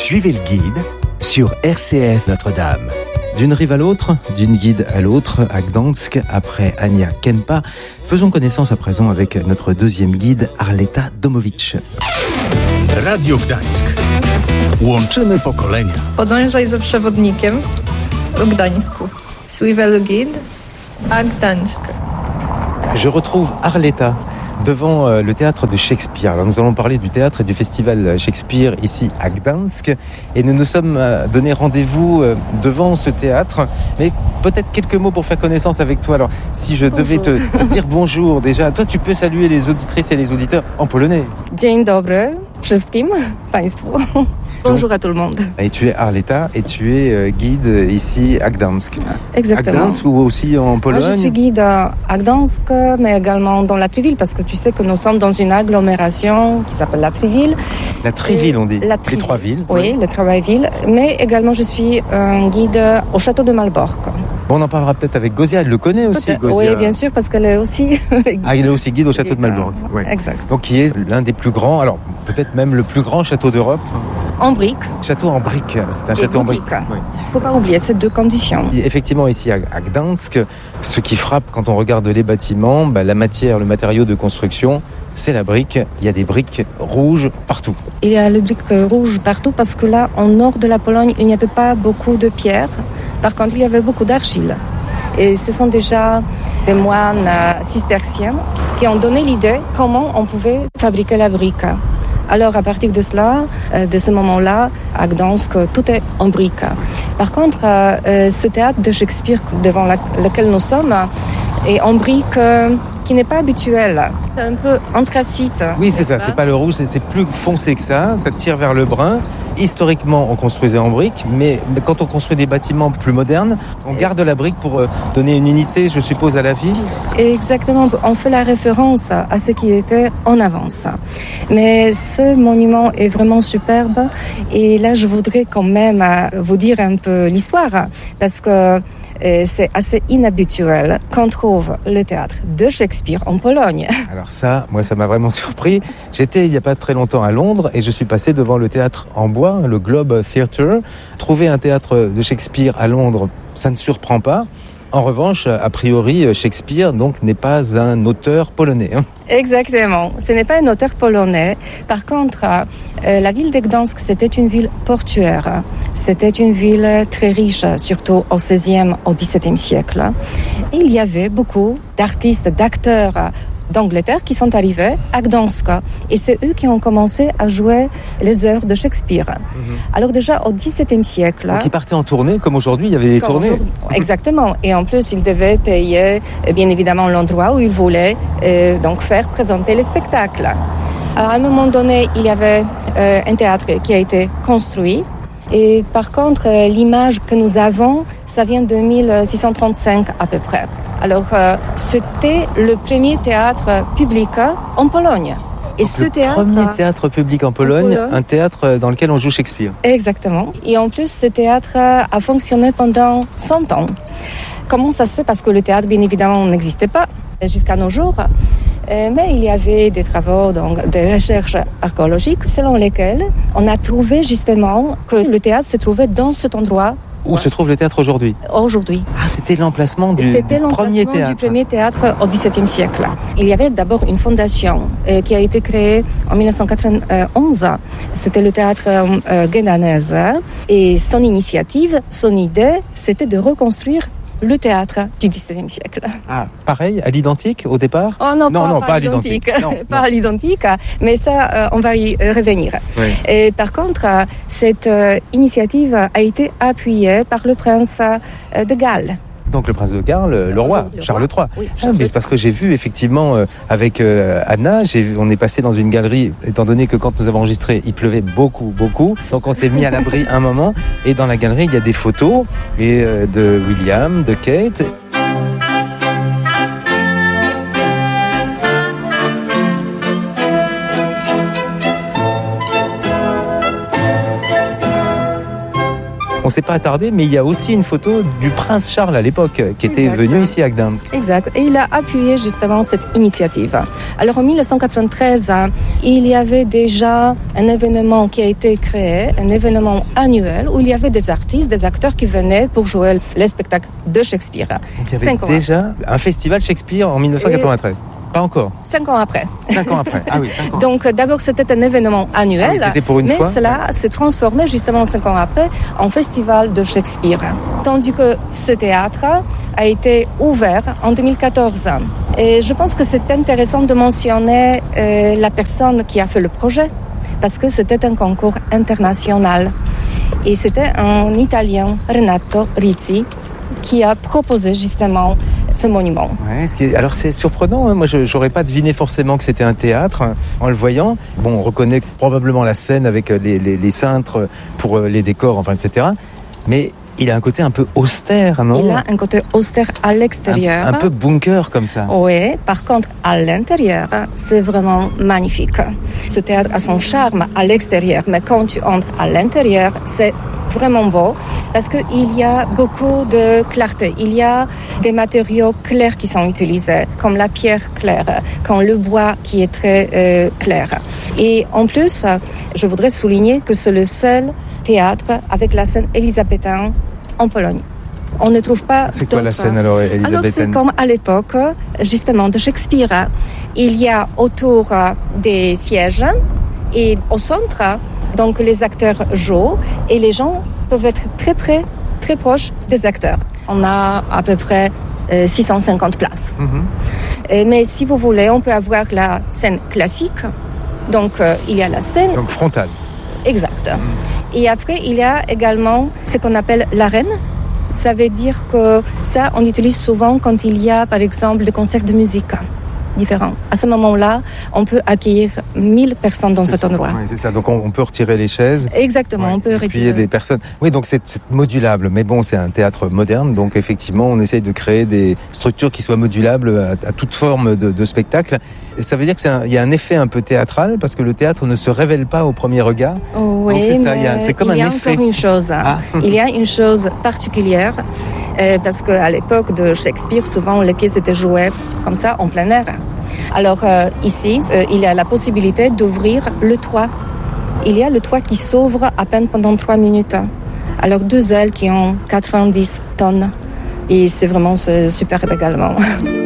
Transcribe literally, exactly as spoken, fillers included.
Suivez le guide sur R C F Notre-Dame. D'une rive à l'autre, d'une guide à l'autre, à Gdansk, après Ania Kempa. Faisons connaissance à présent avec notre deuxième guide, Arleta Domowicz. Radio Gdańsk. Łączymy pokolenia. Podążaj za przewodnikiem w Gdańsku. Suivez le guide à Gdańsk. Je retrouve Arleta devant euh, le théâtre de Shakespeare. Alors, nous allons parler du théâtre et du festival Shakespeare ici à Gdansk. Et nous nous sommes euh, donné rendez-vous euh, devant ce théâtre. Mais peut-être quelques mots pour faire connaissance avec toi. Alors, si je bonjour. devais te, te dire bonjour déjà, toi tu peux saluer les auditrices et les auditeurs en polonais. Dzień dobry wszystkim państwu. Bonjour à tout le monde. Et tu es Arleta et tu es euh, guide ici à Gdansk. Exactement. À Gdansk ou aussi en Pologne? Moi, je suis guide à Gdansk, mais également dans la Triville, parce que tu sais que nous sommes dans une agglomération qui s'appelle la Triville. La Triville, on dit. La Triville. Les trois villes. Oui, oui, les trois villes. Mais également, je suis un guide au château de Malbork. Bon, on en parlera peut-être avec Gozia. Elle le connaît aussi, Gozia. Oui, bien sûr, parce qu'elle est aussi. Ah, il est aussi guide au château de Malbork. Oui. Exact. Donc, qui est l'un des plus grands, alors peut-être même le plus grand château d'Europe. En briques. Château en briques. C'est un et château boutique. en briques. Il ne faut pas oublier ces deux conditions. Et effectivement, ici à Gdansk, ce qui frappe quand on regarde les bâtiments, bah, la matière, le matériau de construction, c'est la brique. Il y a des briques rouges partout. Il y a les briques rouges partout parce que là, au nord de la Pologne, il n'y avait pas beaucoup de pierres. Par contre, il y avait beaucoup d'argile. Et ce sont déjà des moines cisterciens qui ont donné l'idée comment on pouvait fabriquer la brique. Alors, à partir de cela, de ce moment-là, à Gdansk, tout est en briques. Par contre, ce théâtre de Shakespeare devant lequel nous sommes est en briques qui n'est pas habituel. C'est un peu anthracite. Oui, c'est ça. C'est pas le rouge, c'est, c'est plus foncé que ça. Ça tire vers le brun. Historiquement, on construisait en briques, mais quand on construit des bâtiments plus modernes, on garde la brique pour donner une unité, je suppose, à la ville. Exactement. On fait la référence à ce qui était en avance. Mais ce monument est vraiment superbe. Et là, je voudrais quand même vous dire un peu l'histoire, parce que et c'est assez inhabituel qu'on trouve le théâtre de Shakespeare en Pologne. Alors ça, moi, ça m'a vraiment surpris. J'étais il n'y a pas très longtemps à Londres et je suis passé devant le théâtre en bois, le Globe Theatre. Trouver un théâtre de Shakespeare à Londres, ça ne surprend pas. En revanche, a priori, Shakespeare donc n'est pas un auteur polonais. Hein. Exactement. Ce n'est pas un auteur polonais. Par contre, euh, la ville de Gdansk, c'était une ville portuaire. C'était une ville très riche, surtout au seizième, au dix-septième siècle. Et il y avait beaucoup d'artistes, d'acteurs d'Angleterre qui sont arrivés à Gdansk. Et c'est eux qui ont commencé à jouer les œuvres de Shakespeare. Mm-hmm. Alors déjà au dix-septième siècle... Donc ils partaient en tournée, comme aujourd'hui, il y avait des tournées. Exactement. Et en plus, ils devaient payer, bien évidemment, l'endroit où ils voulaient euh, donc faire présenter les spectacles. À un moment donné, il y avait euh, un théâtre qui a été construit. Et par contre, euh, l'image que nous avons, ça vient de mille six cent trente-cinq à peu près. Alors, euh, c'était le premier théâtre public en Pologne. Et Donc ce le théâtre, premier théâtre public en Pologne, en Pologne, un théâtre dans lequel on joue Shakespeare. Exactement. Et en plus, ce théâtre a fonctionné pendant cent ans. Comment ça se fait? Parce que le théâtre, bien évidemment, n'existait pas jusqu'à nos jours. Mais il y avait des travaux, donc des recherches archéologiques, selon lesquelles on a trouvé justement que le théâtre se trouvait dans cet endroit. Où ouais. se trouve le théâtre aujourd'hui? Aujourd'hui. Ah, c'était l'emplacement du, c'était du l'emplacement premier théâtre. du premier théâtre au dix-septième siècle. Il y avait d'abord une fondation euh, qui a été créée en mille neuf cent quatre-vingt-onze. C'était le théâtre euh, Gdańsk. Et son initiative, son idée, c'était de reconstruire le théâtre du dix-septième siècle. Ah, pareil, à l'identique au départ? Oh non, non, pas, non, pas, pas à l'identique. l'identique. Non, pas non. à l'identique, mais ça, euh, on va y revenir. Oui. Et par contre, euh, cette euh, initiative a été appuyée par le prince euh, de Galles. Donc le prince de Galles, le, le roi, le Charles trois. Oui, ah, mais c'est parce que j'ai vu effectivement euh, avec euh, Anna, j'ai vu, on est passé dans une galerie, étant donné que quand nous avons enregistré, il pleuvait beaucoup, beaucoup. Donc on s'est mis à l'abri un moment. Et dans la galerie, il y a des photos et, euh, de William, de Kate. on s'est pas attardé, mais il y a aussi une photo du prince Charles à l'époque, qui était Exact. venu ici à Gdansk. Exact. Et il a appuyé justement cette initiative. Alors en dix-neuf cent quatre-vingt-treize, il y avait déjà un événement qui a été créé, un événement annuel où il y avait des artistes, des acteurs qui venaient pour jouer les spectacles de Shakespeare. Donc il y avait Cinq ans déjà un festival Shakespeare en dix-neuf cent quatre-vingt-treize. Pas encore. Cinq ans après. Cinq ans après. Ah oui, cinq ans. Donc d'abord c'était un événement annuel, Ah oui, c'était pour une mais fois. cela s'est transformé justement cinq ans après en festival de Shakespeare. Tandis que ce théâtre a été ouvert en deux mille quatorze. Et je pense que c'est intéressant de mentionner euh, la personne qui a fait le projet, parce que c'était un concours international. Et c'était un Italien, Renato Rizzi, qui a proposé justement ce monument. Ouais, ce qui est... Alors c'est surprenant, hein. Moi je n'aurais pas deviné forcément que c'était un théâtre en le voyant. Bon, on reconnaît probablement la scène avec les, les, les cintres pour les décors, enfin et cetera. Mais il a un côté un peu austère, non? Il a un côté austère à l'extérieur. Un, un peu bunker comme ça. Oui, par contre, à l'intérieur, c'est vraiment magnifique. Ce théâtre a son charme à l'extérieur, mais quand tu entres à l'intérieur, c'est vraiment beau parce qu'il y a beaucoup de clarté. Il y a des matériaux clairs qui sont utilisés, comme la pierre claire, comme le bois qui est très euh, clair. Et en plus, je voudrais souligner que c'est le seul théâtre avec la scène élisabéthaine en Pologne. On ne trouve pas. C'est quoi d'autres. la scène alors élisabéthaine? Alors c'est comme à l'époque, justement, de Shakespeare. Il y a autour des sièges et au centre, donc les acteurs jouent et les gens peuvent être très près, très proches des acteurs. On a à peu près euh, six cent cinquante places. Mm-hmm. Et, mais si vous voulez, on peut avoir la scène classique. Donc euh, il y a la scène. Donc frontale. Exact. Mm. Et après, il y a également ce qu'on appelle l'arène. Ça veut dire que ça, on utilise souvent quand il y a, par exemple, des concerts de musique différents. À ce moment-là, on peut accueillir mille personnes dans c'est cet ça. endroit. Oui, c'est ça. Donc on, on peut retirer les chaises. Exactement, ouais, on peut appuyer des personnes. Oui, donc c'est, c'est modulable. Mais bon, c'est un théâtre moderne, donc effectivement, on essaye de créer des structures qui soient modulables à, à toute forme de, de spectacle. Et ça veut dire qu'il y a un effet un peu théâtral parce que le théâtre ne se révèle pas au premier regard. Oui, donc c'est ça. mais Il y a, c'est comme il y a un effet. encore une chose. Ah. Il y a une chose particulière euh, parce qu'à l'époque de Shakespeare, souvent les pièces étaient jouées comme ça en plein air. Alors euh, ici, euh, il y a la possibilité d'ouvrir le toit. Il y a le toit qui s'ouvre à peine pendant trois minutes. Alors deux ailes qui ont quatre-vingt-dix tonnes. Et c'est vraiment superbe également.